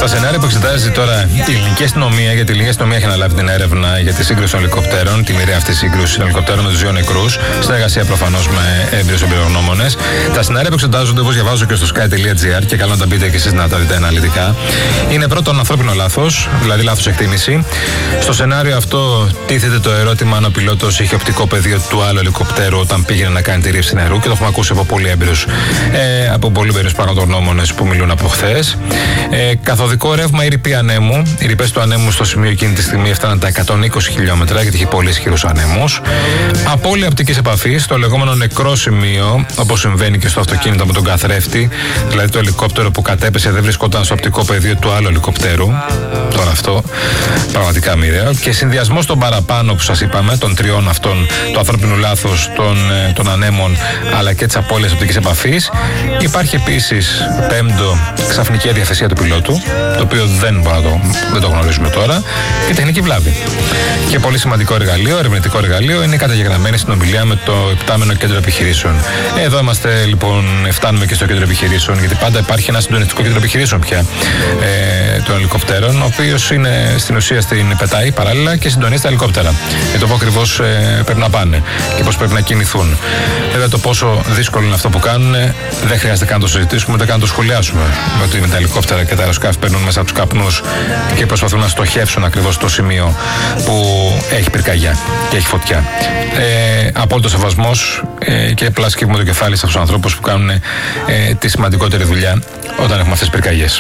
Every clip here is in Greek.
Στα σενάρια που εξετάζει τώρα η ελληνική αστυνομία, γιατί η ελληνική αστυνομία έχει αναλάβει την έρευνα για τη σύγκρουση των ελικοπτέρων, τη μοιραία αυτή σύγκρουση των ελικοπτέρων με τους δύο νεκρούς, συνεργασία προφανώς με έμπειρους εμπειρογνώμονες. Τα σενάρια που εξετάζονται, όπως διαβάζω και στο sky.gr, και καλό να τα μπείτε και εσείς να τα δείτε αναλυτικά, είναι πρώτον ανθρώπινο λάθος, δηλαδή λάθος εκτίμηση. Στο σενάριο αυτό τίθεται το ερώτημα αν ο πιλότος είχε οπτικό πεδίο του άλλου ελικοπτέρου όταν πήγαινε να κάνει τη ρήψη νερού, και το έχουμε ακούσει από πολύ έμπειρους πραγματογνώμονες που μιλούν από χθες. Καθοδικό ρεύμα ή ρηπή ανέμου. Οι ρηπές του ανέμου στο σημείο εκείνη τη στιγμή έφταναν τα 120 χιλιόμετρα, γιατί είχε πολύ ισχυρούς ανέμους. Απώλεια οπτικής επαφής, στο λεγόμενο νεκρό σημείο, όπως συμβαίνει και στο αυτοκίνητο με τον καθρέφτη, δηλαδή το ελικόπτερο που κατέπεσε δεν βρισκόταν στο οπτικό πεδίο του άλλου ελικοπτέρου. Τώρα αυτό πραγματικά μοιραίο. Και συνδυασμός των παραπάνω που σας είπαμε, των τριών αυτών, του ανθρώπινου λάθους, των ανέμων, αλλά και της απώλειας οπτικής επαφής. Υπάρχει επίσης πέμπτο, ξαφνική αδιαθεσία του πιλότου, το οποίο δεν το γνωρίζουμε τώρα, και τεχνική βλάβη. Και πολύ σημαντικό εργαλείο, ερευνητικό εργαλείο, είναι η καταγεγραμμένη συνομιλία με το Επτάμενο Κέντρο Επιχειρήσεων. Εδώ είμαστε λοιπόν, φτάνουμε και στο Κέντρο Επιχειρήσεων, γιατί πάντα υπάρχει ένα συντονιστικό κέντρο επιχειρήσεων πια των ελικοπτέρων, ο οποίος είναι στην ουσία στην πετάει παράλληλα και συντονίζει τα ελικόπτερα για το πού ακριβώς πρέπει να πάνε και πώς πρέπει να κινηθούν. Βέβαια, το πόσο δύσκολο είναι αυτό που κάνουν δεν χρειάζεται καν να το συζητήσουμε, ούτε καν να το σχολιάσουμε. Ότι με τα ελικόπτερα και τα αεροσκάφη παίρνουν μέσα από τους καπνούς και προσπαθούν να στοχεύσουν ακριβώς το σημείο που έχει πυρκαγιά και έχει φωτιά. Απόλυτο σεβασμός και πλάσκευμα το κεφάλι σε αυτούς τους ανθρώπους που κάνουν τη σημαντικότερη δουλειά όταν έχουμε αυτές τις πυρκαγιές.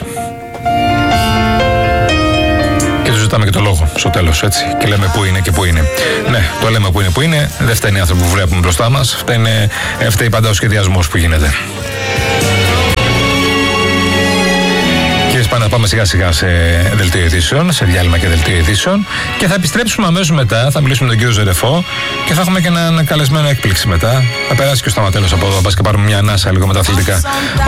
Και του ζητάμε και το λόγο στο τέλος, έτσι. Και λέμε πού είναι και πού είναι. Ναι, το λέμε πού είναι. Δεν φταίνει οι άνθρωποι που βλέπουμε μπροστά μας. Φταίει πάντα ο σχεδιασμός που γίνεται. Πάμε να πάμε σιγά σιγά σε δελτίο ειδήσεων, σε διάλειμμα και δελτίο ειδήσεων, και θα επιστρέψουμε αμέσως μετά. Θα μιλήσουμε με τον κύριο Ζερεφό και θα έχουμε και έναν καλεσμένο έκπληξη μετά. Θα περάσει και ο Σταματέλος από εδώ, πας και πάρουμε μια ανάσα λίγο με τα αθλητικά.